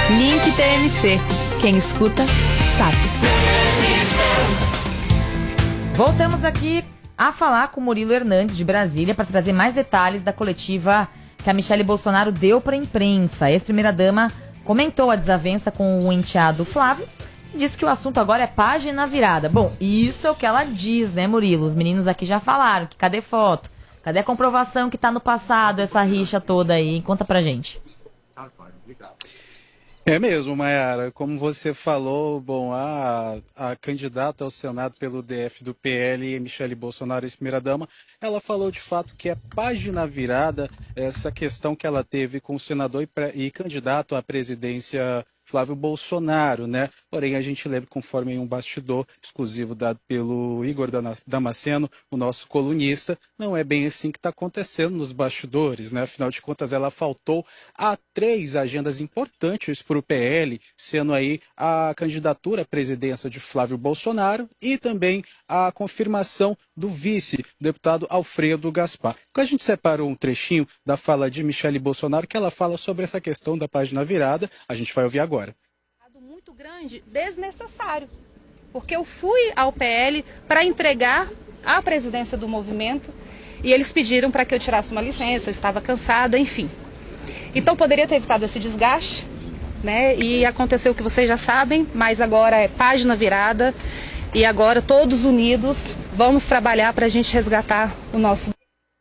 Link TMC. Quem escuta, sabe. Voltamos aqui a falar com o Murilo Hernandes, de Brasília, para trazer mais detalhes da coletiva que a Michele Bolsonaro deu para a imprensa. A ex-primeira-dama comentou a desavença com o enteado Flávio e disse que o assunto agora é página virada. Bom, isso é o que ela diz, né, Murilo? Os meninos aqui já falaram que cadê foto? Cadê a comprovação que tá no passado essa rixa toda aí? Conta pra gente. É mesmo, Mayara. Como você falou, bom, a candidata ao Senado pelo DF do PL, Michele Bolsonaro, ex-primeira-dama, ela falou de fato que é página virada essa questão que ela teve com o senador e candidato à presidência Flávio Bolsonaro, né? Porém, a gente lembra, conforme um bastidor exclusivo dado pelo Igor Damasceno, o nosso colunista, não é bem assim que está acontecendo nos bastidores, né? Afinal de contas, ela faltou a 3 agendas importantes para o PL, sendo aí a candidatura à presidência de Flávio Bolsonaro e também a confirmação do vice, deputado Alfredo Gaspar. A gente separou um trechinho da fala de Michele Bolsonaro, que ela fala sobre essa questão da página virada, a gente vai ouvir agora. Muito grande, desnecessário, porque eu fui ao PL para entregar a presidência do movimento e eles pediram para que eu tirasse uma licença, eu estava cansada, enfim. Então poderia ter evitado esse desgaste, né? E aconteceu o que vocês já sabem, mas agora é página virada e agora todos unidos vamos trabalhar para a gente resgatar o nosso.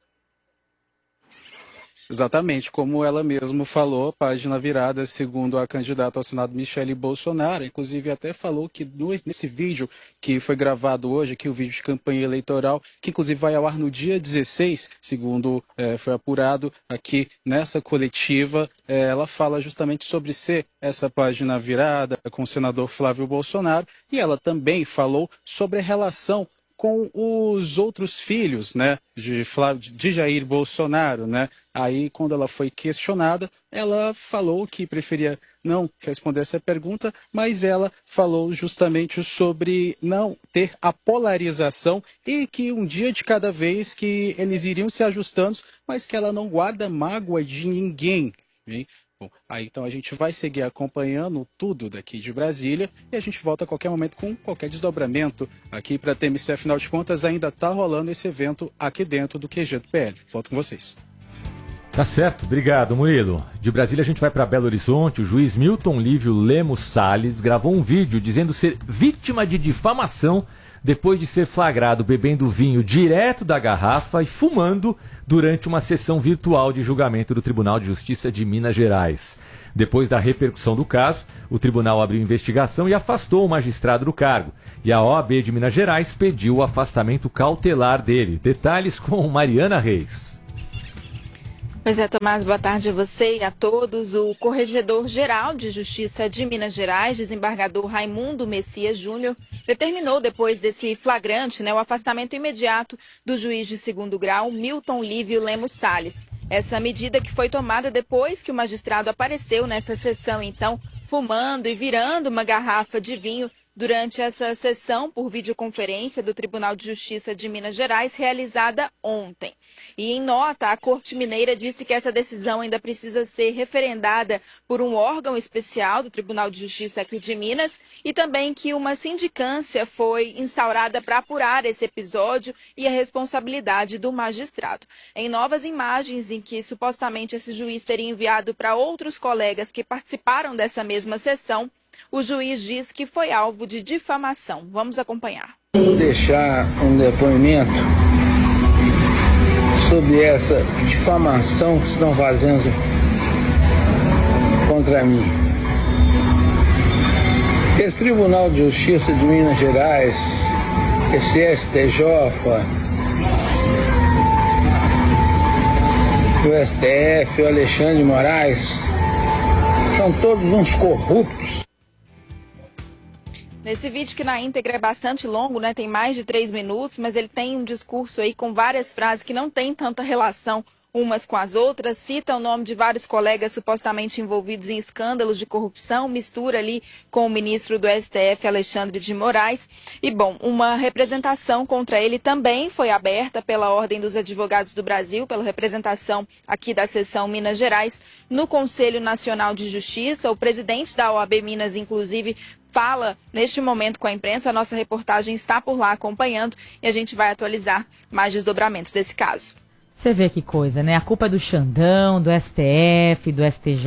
Exatamente, como ela mesma falou, página virada, segundo a candidata ao Senado Michele Bolsonaro, inclusive até falou que nesse vídeo que foi gravado hoje, aqui o vídeo de campanha eleitoral, que inclusive vai ao ar no dia 16, segundo foi apurado aqui nessa coletiva, ela fala justamente sobre ser essa página virada com o senador Flávio Bolsonaro, e ela também falou sobre a relação com os outros filhos, né, de Jair Bolsonaro, né? Aí, quando ela foi questionada, ela falou que preferia não responder essa pergunta, mas ela falou justamente sobre não ter a polarização e que um dia de cada vez que eles iriam se ajustando, mas que ela não guarda mágoa de ninguém, hein? Bom, aí então a gente vai seguir acompanhando tudo daqui de Brasília e a gente volta a qualquer momento com qualquer desdobramento aqui para a TMC. Afinal de contas, ainda está rolando esse evento aqui dentro do QG do PL. Volto com vocês. Tá certo, obrigado, Murilo. De Brasília a gente vai para Belo Horizonte. O juiz Milton Lívio Lemos Salles gravou um vídeo dizendo ser vítima de difamação depois de ser flagrado bebendo vinho direto da garrafa e fumando durante uma sessão virtual de julgamento do Tribunal de Justiça de Minas Gerais. Depois da repercussão do caso, o tribunal abriu investigação e afastou o magistrado do cargo. E a OAB de Minas Gerais pediu o afastamento cautelar dele. Detalhes com Mariana Reis. Pois é, Tomás, boa tarde a você e a todos. O Corregedor-Geral de Justiça de Minas Gerais, desembargador Raimundo Messias Júnior, determinou, depois desse flagrante, o afastamento imediato do juiz de segundo grau, Milton Lívio Lemos Salles. Essa medida que foi tomada depois que o magistrado apareceu nessa sessão, então, fumando e virando uma garrafa de vinho durante essa sessão por videoconferência do Tribunal de Justiça de Minas Gerais, realizada ontem. E em nota, a Corte Mineira disse que essa decisão ainda precisa ser referendada por um órgão especial do Tribunal de Justiça aqui de Minas e também que uma sindicância foi instaurada para apurar esse episódio e a responsabilidade do magistrado. Em novas imagens em que supostamente esse juiz teria enviado para outros colegas que participaram dessa mesma sessão, o juiz diz que foi alvo de difamação. Vamos acompanhar. Vou deixar um depoimento sobre essa difamação que estão fazendo contra mim. Esse Tribunal de Justiça de Minas Gerais, esse STJ, o STF, o Alexandre de Moraes, são todos uns corruptos. Nesse vídeo, que na íntegra é bastante longo, tem mais de 3 minutos, mas ele tem um discurso aí com várias frases que não tem tanta relação umas com as outras, cita o nome de vários colegas supostamente envolvidos em escândalos de corrupção, mistura ali com o ministro do STF, Alexandre de Moraes. E, bom, uma representação contra ele também foi aberta pela Ordem dos Advogados do Brasil, pela representação aqui da seção Minas Gerais, no Conselho Nacional de Justiça. O presidente da OAB Minas, inclusive, fala neste momento com a imprensa. A nossa reportagem está por lá acompanhando e a gente vai atualizar mais desdobramentos desse caso. Você vê que coisa, né? A culpa é do Xandão, do STF, do STJ.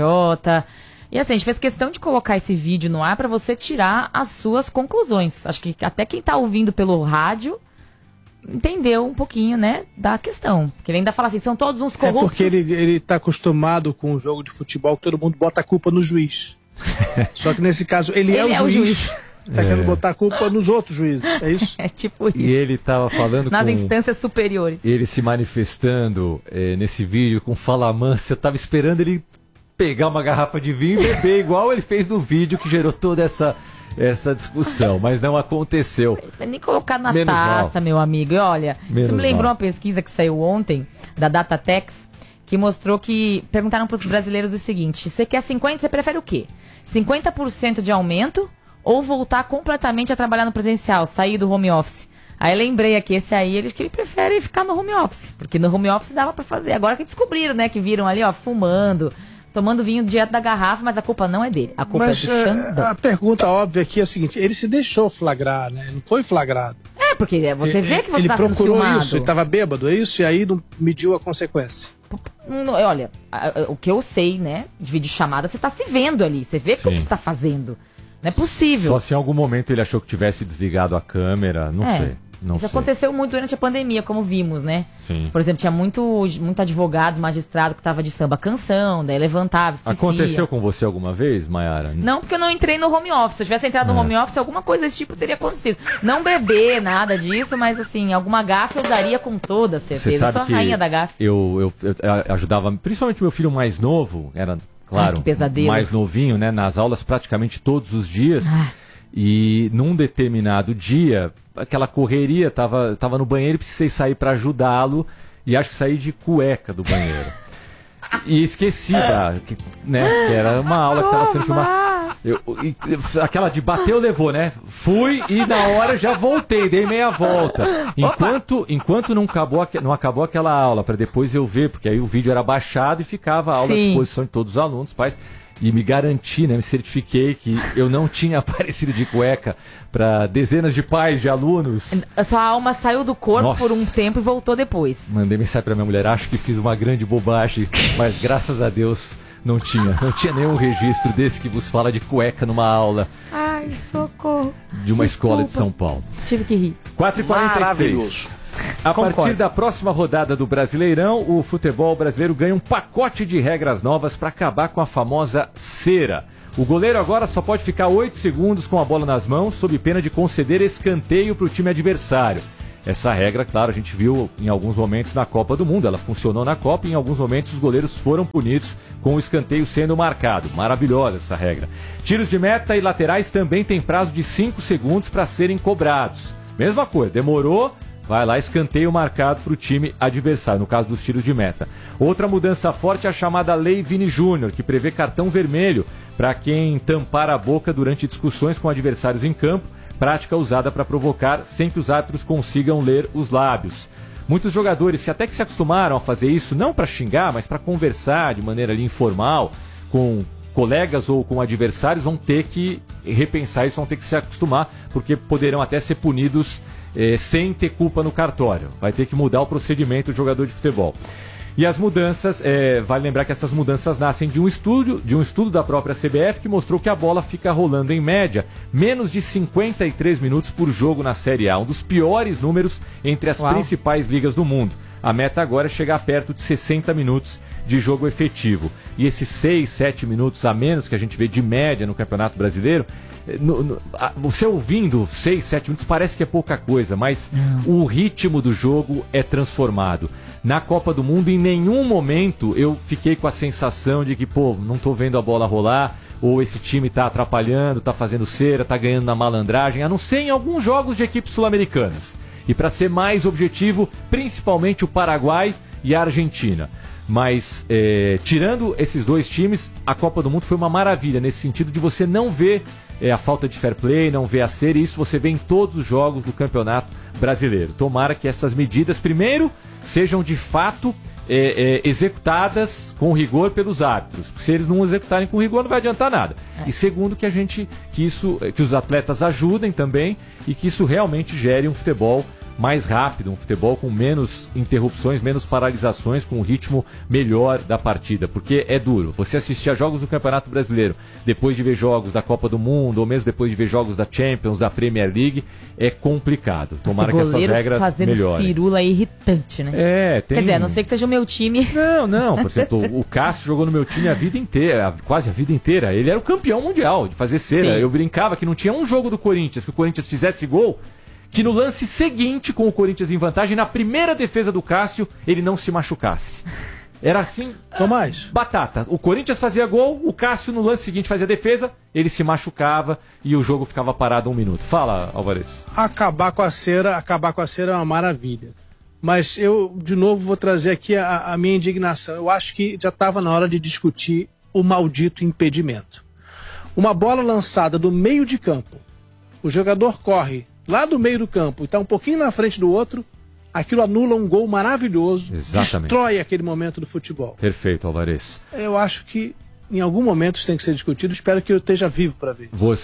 E assim, a gente fez questão de colocar esse vídeo no ar para você tirar as suas conclusões. Acho que até quem tá ouvindo pelo rádio entendeu um pouquinho, né, da questão. Porque ele ainda fala assim, são todos uns corruptos. É porque ele tá acostumado com o jogo de futebol que todo mundo bota a culpa no juiz. Só que nesse caso ele é o juiz. Tá querendo botar a culpa nos outros juízes, é isso? É tipo isso. E ele tava falando nas instâncias superiores. Ele se manifestando nesse vídeo com fala mansa. Eu tava esperando ele pegar uma garrafa de vinho e beber igual ele fez no vídeo que gerou toda essa discussão, mas não aconteceu. Nem colocar na taça, meu amigo. E olha, isso me lembrou uma pesquisa que saiu ontem, da Datatex, que mostrou que perguntaram para os brasileiros o seguinte: você quer 50%, você prefere o quê? 50% de aumento ou voltar completamente a trabalhar no presencial, sair do home office? Aí lembrei aqui, esse aí, ele prefere ficar no home office, porque no home office dava para fazer. Agora que descobriram, né, que viram ali, ó, fumando, tomando vinho direto da garrafa, mas a culpa não é dele, a culpa é do Xandão. A pergunta óbvia aqui é a seguinte: ele se deixou flagrar, né? Não foi flagrado. É, porque você vê que você ele tá sendo procurou filmado. isso, ele estava bêbado, é isso? E aí não mediu a consequência. Olha, o que eu sei, né, de videochamada, você tá se vendo ali, você vê o que você tá fazendo. Não é possível. Só se em algum momento ele achou que tivesse desligado a câmera, não sei. Isso aconteceu muito durante a pandemia, como vimos, né? Sim. Por exemplo, tinha muito advogado, magistrado que tava de samba canção, daí levantava, esquecia. Aconteceu com você alguma vez, Mayara? Não, porque eu não entrei no home office. Se eu tivesse entrado no home office, alguma coisa desse tipo teria acontecido. Não beber, nada disso, mas assim, alguma gafe eu daria com toda certeza. Eu sou a rainha da gafe. Eu ajudava, principalmente meu filho mais novo, era, claro, mais novinho, né? Nas aulas praticamente todos os dias. E num determinado dia, aquela correria, tava no banheiro e precisei sair para ajudá-lo, e acho que saí de cueca do banheiro. E esqueci que era uma aula que estava sendo filmada. Aquela de bateu, levou, né? Fui e na hora já voltei, dei meia volta. Enquanto não acabou aquela aula, para depois eu ver, porque aí o vídeo era baixado e ficava a aula à disposição de todos os alunos, pais. E me garanti, né, me certifiquei que eu não tinha aparecido de cueca para dezenas de pais, de alunos. A sua alma saiu do corpo por um tempo e voltou depois. Mandei mensagem para minha mulher, acho que fiz uma grande bobagem, mas graças a Deus não tinha nenhum registro desse que vos fala de cueca numa aula. Ai, socorro. De uma escola de São Paulo. Tive que rir. 4h46. A partir da próxima rodada do Brasileirão, o futebol brasileiro ganha um pacote de regras novas para acabar com a famosa cera. O goleiro agora só pode ficar 8 segundos com a bola nas mãos, sob pena de conceder escanteio para o time adversário. Essa regra, claro, a gente viu em alguns momentos na Copa do Mundo. Ela funcionou na Copa e em alguns momentos os goleiros foram punidos com o escanteio sendo marcado. Maravilhosa essa regra. Tiros de meta e laterais também têm prazo de 5 segundos para serem cobrados. Mesma coisa, demorou... Vai lá, escanteio marcado para o time adversário, no caso dos tiros de meta. Outra mudança forte é a chamada Lei Vini Júnior, que prevê cartão vermelho para quem tampar a boca durante discussões com adversários em campo, prática usada para provocar sem que os árbitros consigam ler os lábios. Muitos jogadores que até que se acostumaram a fazer isso, não para xingar, mas para conversar de maneira ali informal, com colegas ou com adversários, vão ter que repensar isso, vão ter que se acostumar, porque poderão até ser punidos sem ter culpa no cartório. Vai ter que mudar o procedimento do jogador de futebol. E as mudanças, vale lembrar que essas mudanças nascem de um estudo da própria CBF que mostrou que a bola fica rolando em média menos de 53 minutos por jogo na Série A, um dos piores números entre as principais ligas do mundo. A meta agora é chegar perto de 60 minutos de jogo efetivo. E esses 6, 7 minutos a menos que a gente vê de média no Campeonato Brasileiro, você ouvindo 6, 7 minutos parece que é pouca coisa, mas o ritmo do jogo é transformado. Na Copa do Mundo, em nenhum momento eu fiquei com a sensação de que, não tô vendo a bola rolar, ou esse time tá atrapalhando, tá fazendo cera, tá ganhando na malandragem, a não ser em alguns jogos de equipes sul-americanas. E para ser mais objetivo, principalmente o Paraguai e a Argentina. Mas, tirando esses dois times, a Copa do Mundo foi uma maravilha, nesse sentido de você não ver a falta de fair play, não ver a série, isso você vê em todos os jogos do Campeonato Brasileiro. Tomara que essas medidas, primeiro, sejam de fato executadas com rigor pelos árbitros. Se eles não executarem com rigor, não vai adiantar nada. E segundo, que os atletas ajudem também e que isso realmente gere um futebol mais rápido, um futebol com menos interrupções, menos paralisações, com um ritmo melhor da partida, porque é duro. Você assistir a jogos do Campeonato Brasileiro, depois de ver jogos da Copa do Mundo, ou mesmo depois de ver jogos da Champions, da Premier League, é complicado. Tomara que essas regras fazendo melhorem. Firula é irritante, né? Tem... Quer dizer, a não ser que seja o meu time. Não, por exemplo, o Cássio jogou no meu time a vida inteira, quase a vida inteira. Ele era o campeão mundial de fazer cera. Sim. Eu brincava que não tinha um jogo do Corinthians que o Corinthians fizesse gol, que no lance seguinte, com o Corinthians em vantagem, na primeira defesa do Cássio, ele não se machucasse. Era assim, Tomás, batata. O Corinthians fazia gol, o Cássio no lance seguinte fazia defesa, ele se machucava e o jogo ficava parado 1 minuto. Fala, Alvarez. acabar com a cera é uma maravilha. Mas eu, de novo, vou trazer aqui a minha indignação. Eu acho que já estava na hora de discutir o maldito impedimento. Uma bola lançada do meio de campo, o jogador corre lá do meio do campo e está um pouquinho na frente do outro, aquilo anula um gol maravilhoso. Exatamente. Destrói aquele momento do futebol. Perfeito, Alvarez. Eu acho que em algum momento isso tem que ser discutido. Espero que eu esteja vivo para ver isso.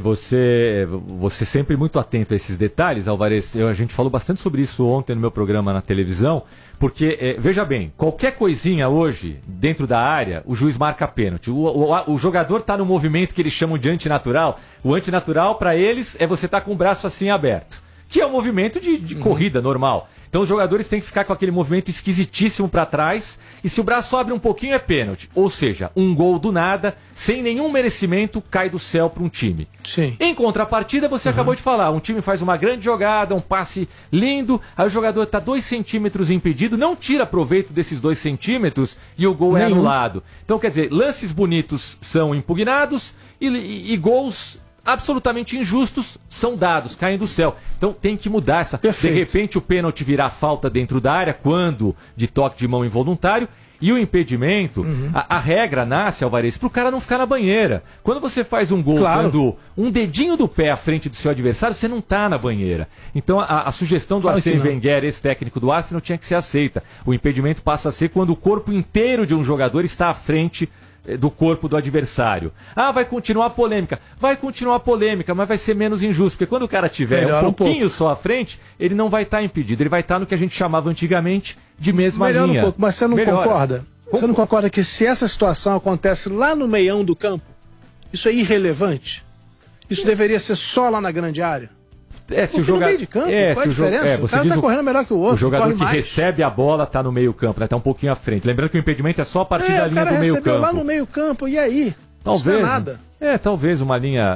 Você sempre muito atento a esses detalhes, Alvarez. A gente falou bastante sobre isso ontem no meu programa na televisão, porque, veja bem, qualquer coisinha hoje, dentro da área, o juiz marca pênalti. O jogador está no movimento que eles chamam de antinatural. O antinatural, para eles, é você estar com o braço assim aberto, que é um movimento de corrida normal. Então os jogadores têm que ficar com aquele movimento esquisitíssimo para trás, e se o braço abre um pouquinho é pênalti. Ou seja, um gol do nada, sem nenhum merecimento, cai do céu para um time. Sim. Em contrapartida, você acabou de falar, um time faz uma grande jogada, um passe lindo, aí o jogador está 2 centímetros impedido, não tira proveito desses 2 centímetros e o gol é anulado. Então, quer dizer, lances bonitos são impugnados e gols absolutamente injustos são dados, caem do céu. Então tem que mudar essa. Perfeito. De repente o pênalti virar falta dentro da área, quando de toque de mão involuntário, e o impedimento, a regra nasce, Alvarez, para o cara não ficar na banheira. Quando você faz um gol dando um dedinho do pé à frente do seu adversário, você não está na banheira. Então a sugestão do Arsène Wenger, esse técnico do Arsenal, tinha que ser aceita. O impedimento passa a ser quando o corpo inteiro de um jogador está à frente do corpo do adversário. Vai continuar a polêmica. Vai continuar a polêmica, mas vai ser menos injusto, porque quando o cara tiver um pouquinho só à frente, ele não vai estar impedido. Ele vai estar no que a gente chamava antigamente de mesma linha. Melhora um pouco, mas você não concorda? Você não concorda que se essa situação acontece lá no meião do campo, isso é irrelevante? Isso deveria ser só lá na grande área? Se o jogador, no meio de campo, qual a diferença? O cara tá correndo melhor que o outro. O jogador que mais. recebe a bola tá no meio campo, né? Tá um pouquinho à frente. Lembrando que o impedimento é só a partir da linha do meio campo. O cara recebeu lá no meio campo, e aí? Talvez, isso não é nada. Talvez uma linha,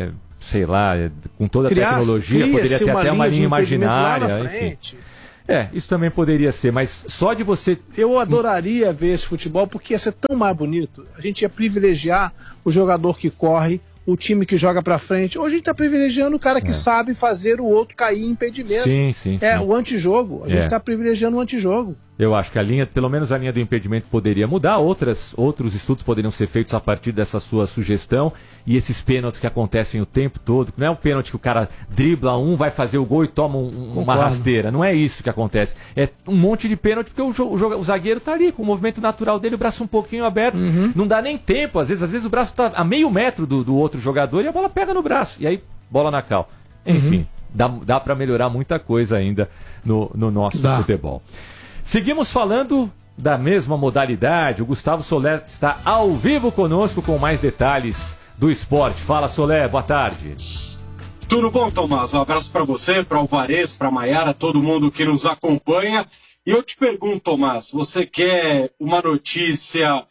sei lá, com toda a tecnologia, poderia ter até uma linha imaginária, lá na frente. Enfim. Isso também poderia ser, mas só de você... Eu adoraria ver esse futebol, porque ia ser tão mais bonito. A gente ia privilegiar o jogador que corre, o time que joga pra frente. Hoje a gente tá privilegiando o cara que sabe fazer o outro cair em impedimento. Sim. O antijogo. A gente tá privilegiando o antijogo. Eu acho que a linha, pelo menos a linha do impedimento poderia mudar. Outros estudos poderiam ser feitos a partir dessa sua sugestão. E esses pênaltis que acontecem o tempo todo, não é um pênalti que o cara dribla vai fazer o gol e toma uma rasteira. Não é isso que acontece. É um monte de pênalti porque o zagueiro tá ali com o movimento natural dele, o braço um pouquinho aberto. Não dá nem tempo. Às vezes o braço tá a meio metro do outro jogador e a bola pega no braço. E aí, bola na cal. Enfim, dá para melhorar muita coisa ainda no nosso futebol. Seguimos falando da mesma modalidade. O Gustavo Soler está ao vivo conosco com mais detalhes do esporte. Fala, Soler, boa tarde. Tudo bom, Tomás? Um abraço para você, para o Alvarez, para a Maiara, todo mundo que nos acompanha. E eu te pergunto, Tomás, você quer uma notícia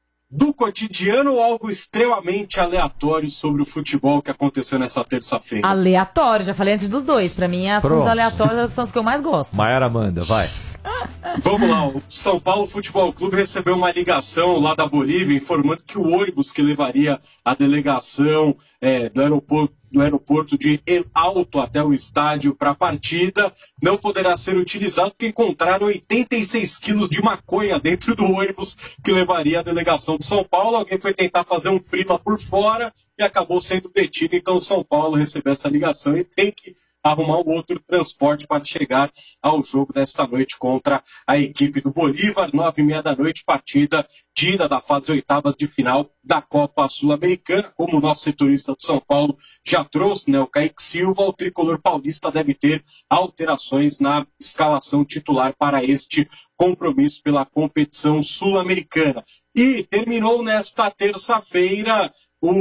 do cotidiano ou algo extremamente aleatório sobre o futebol que aconteceu nessa terça-feira? Aleatório, já falei antes dos dois. Pra mim, assuntos aleatórios são os que eu mais gosto. Maiara manda, vai. Vamos lá, o São Paulo Futebol Clube recebeu uma ligação lá da Bolívia informando que o ônibus que levaria a delegação do aeroporto de El Alto até o estádio para a partida não poderá ser utilizado porque encontraram 86 quilos de maconha dentro do ônibus que levaria a delegação de São Paulo. Alguém foi tentar fazer um frila por fora e acabou sendo detido. Então o São Paulo recebeu essa ligação e tem que arrumar um outro transporte para chegar ao jogo desta noite contra a equipe do Bolívar, 9h30 da noite, partida de ida da fase oitavas de final da Copa Sul-Americana. Como o nosso setorista do São Paulo já trouxe, o Kaique Silva, o tricolor paulista deve ter alterações na escalação titular para este compromisso pela competição sul-americana. E terminou nesta terça-feira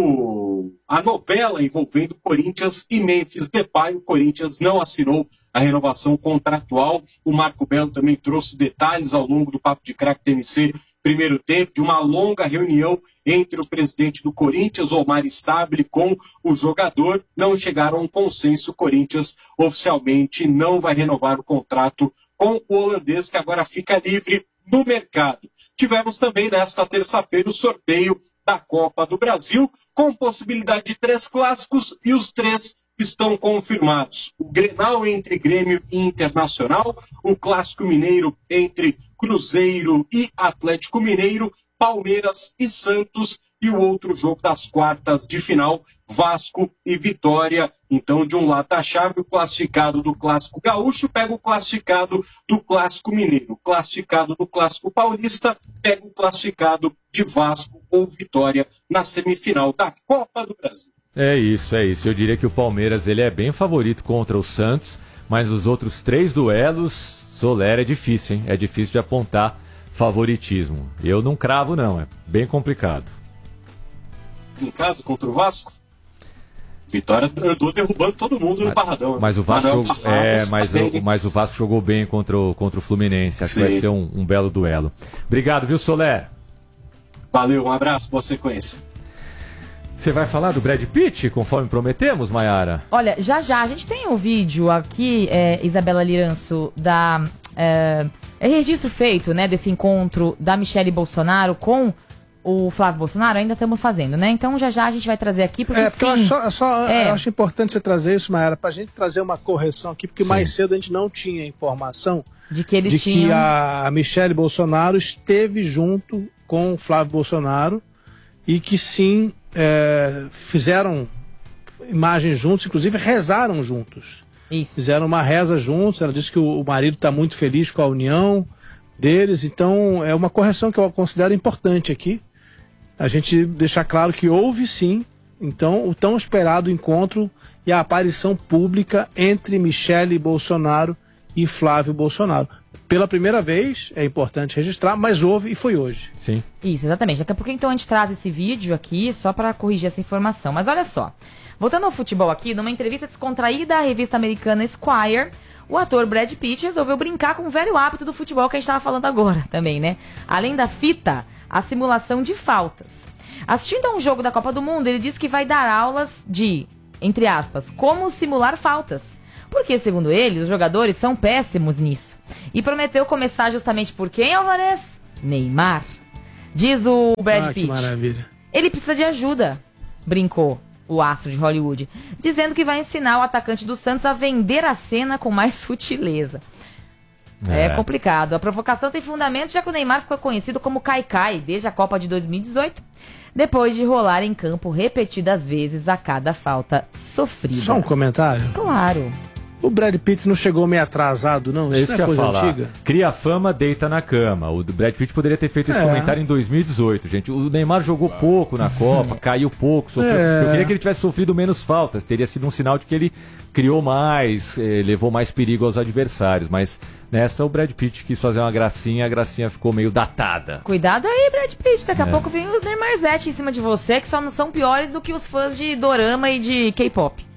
a novela envolvendo Corinthians e Memphis Depay. O Corinthians não assinou a renovação contratual. O Marco Belo também trouxe detalhes ao longo do Papo de Craque TNC primeiro tempo, de uma longa reunião entre o presidente do Corinthians, Omar Stabile, com o jogador. Não chegaram a um consenso. O Corinthians oficialmente não vai renovar o contrato com o holandês, que agora fica livre no mercado. Tivemos também nesta terça-feira o sorteio da Copa do Brasil, com possibilidade de 3 clássicos, e os 3 estão confirmados. O Grenal entre Grêmio e Internacional, o Clássico Mineiro entre Cruzeiro e Atlético Mineiro, Palmeiras e Santos, e o outro jogo das quartas de final, Vasco e Vitória. Então, de um lado da chave, o classificado do Clássico Gaúcho pega o classificado do Clássico Mineiro. O classificado do Clássico Paulista pega o classificado de Vasco ou Vitória na semifinal da Copa do Brasil. É isso. Eu diria que o Palmeiras ele é bem favorito contra o Santos, mas os outros 3 duelos, Soler, é difícil, hein? É difícil de apontar favoritismo. Eu não cravo, não. É bem complicado. Em casa contra o Vasco, Vitória andou derrubando todo mundo no Barradão. Mas o Vasco mas o Vasco jogou bem contra o Fluminense. Acho que vai ser um belo duelo. Obrigado, viu, Soler? Valeu, um abraço, boa sequência. Você vai falar do Brad Pitt, conforme prometemos, Maiara? Olha, já, a gente tem um vídeo aqui, Isabela Liranço, registro feito, né, desse encontro da Michelle Bolsonaro com o Flávio Bolsonaro. Ainda estamos fazendo, né? Então já a gente vai trazer aqui, porque eu acho importante você trazer isso, Maiara, pra gente trazer uma correção aqui, porque mais cedo a gente não tinha informação de que eles tinham... que a Michelle Bolsonaro esteve junto com o Flávio Bolsonaro e que sim, fizeram imagens juntos, inclusive rezaram juntos. Isso. Fizeram uma reza juntos. Ela disse que o marido está muito feliz com a união deles. Então é uma correção que eu considero importante aqui, a gente deixar claro que houve sim, então, o tão esperado encontro e a aparição pública entre Michelle Bolsonaro e Flávio Bolsonaro. Pela primeira vez, é importante registrar, mas houve e foi hoje. Sim. Isso, exatamente. Daqui a pouco então a gente traz esse vídeo aqui só para corrigir essa informação. Mas olha só, voltando ao futebol aqui, numa entrevista descontraída à revista americana Esquire, o ator Brad Pitt resolveu brincar com o velho hábito do futebol que a gente estava falando agora também, né? Além da fita, a simulação de faltas. Assistindo a um jogo da Copa do Mundo, ele disse que vai dar aulas de, entre aspas, como simular faltas. Porque, segundo ele, os jogadores são péssimos nisso. E prometeu começar justamente por quem, Alvarez? Neymar. Diz o Brad Pitt. Que maravilha. Ele precisa de ajuda, brincou o astro de Hollywood, dizendo que vai ensinar o atacante do Santos a vender a cena com mais sutileza. É complicado. A provocação tem fundamento, já que o Neymar ficou conhecido como Caicai desde a Copa de 2018, depois de rolar em campo repetidas vezes a cada falta sofrida. Só um comentário? Claro. O Brad Pitt não chegou meio atrasado, não? Isso não é coisa falar. antiga? Cria fama, deita na cama. O Brad Pitt poderia ter feito esse comentário em 2018, gente. O Neymar jogou pouco na Copa, caiu pouco, sofreu. Eu queria que ele tivesse sofrido menos faltas. Teria sido um sinal de que ele criou mais, levou mais perigo aos adversários. Mas nessa o Brad Pitt quis fazer uma gracinha, a gracinha ficou meio datada. Cuidado aí, Brad Pitt. Daqui a pouco vem os Neymarzete em cima de você, que só não são piores do que os fãs de dorama e de K-pop.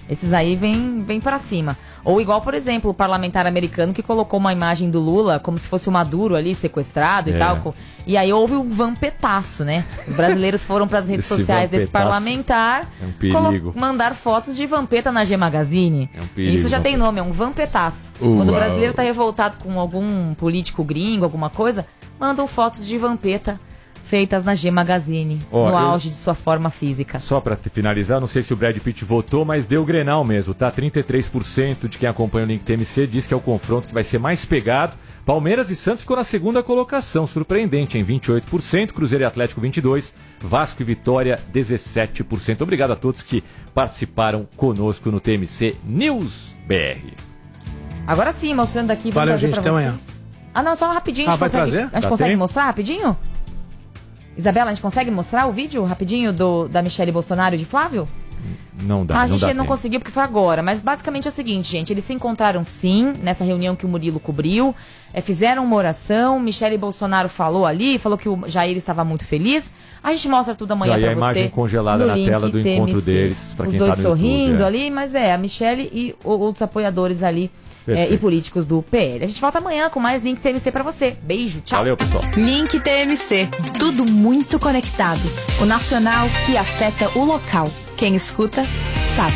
Esses aí vem pra cima. Ou igual, por exemplo, o parlamentar americano que colocou uma imagem do Lula como se fosse o Maduro ali, sequestrado e tal. E aí houve um vampetaço, né? Os brasileiros foram pras redes sociais desse parlamentar mandar fotos de vampeta na G Magazine. É um perigo, isso já tem nome, é um vampetaço. Quando o brasileiro tá revoltado com algum político gringo, alguma coisa, mandam fotos de vampeta feitas na G Magazine, no auge de sua forma física. Só pra finalizar, não sei se o Brad Pitt votou, mas deu Grenal mesmo, tá? 33% de quem acompanha o Link TMC diz que é o confronto que vai ser mais pegado. Palmeiras e Santos ficou na segunda colocação, surpreendente, em 28%, Cruzeiro e Atlético 22%, Vasco e Vitória 17%. Obrigado a todos que participaram conosco no TMC News BR. Agora sim, mostrando aqui, valeu, gente, até amanhã. Ah, não, só rapidinho. Vai trazer? A gente consegue mostrar rapidinho? Isabela, a gente consegue mostrar o vídeo rapidinho da Michele Bolsonaro e de Flávio? Não dá. A gente não conseguiu porque foi agora, mas basicamente é o seguinte, gente, eles se encontraram sim, nessa reunião que o Murilo cobriu, fizeram uma oração, Michele Bolsonaro falou que o Jair estava muito feliz, a gente mostra tudo amanhã pra você. E a imagem congelada na tela do encontro deles, pra quem tá no YouTube. Os dois sorrindo ali, mas a Michele e outros apoiadores ali e políticos do PL. A gente volta amanhã com mais Link TMC pra você. Beijo, tchau. Valeu, pessoal. Link TMC, tudo muito conectado. O nacional que afeta o local. Quem escuta, sabe.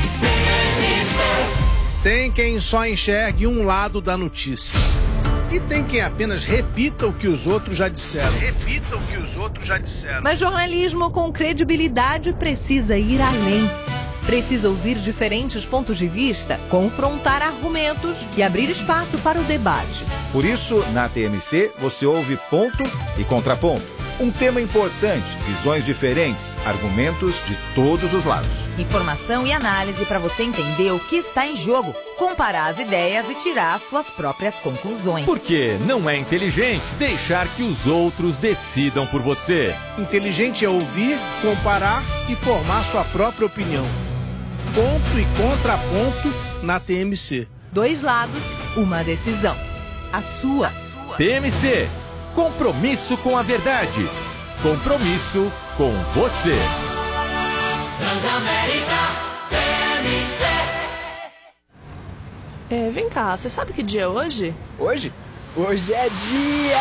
Tem quem só enxergue um lado da notícia. E tem quem apenas repita o que os outros já disseram. Mas jornalismo com credibilidade precisa ir além. Precisa ouvir diferentes pontos de vista, confrontar argumentos e abrir espaço para o debate. Por isso, na TMC, você ouve ponto e contraponto. Um tema importante, visões diferentes, argumentos de todos os lados. Informação e análise para você entender o que está em jogo, comparar as ideias e tirar suas próprias conclusões. Porque não é inteligente deixar que os outros decidam por você. Inteligente é ouvir, comparar e formar sua própria opinião. Ponto e contraponto na TMC. 2 lados, uma decisão. A sua. TMC. Compromisso com a verdade. Compromisso com você. Transamérica TMC. Vem cá, você sabe que dia é hoje? Hoje? Hoje é dia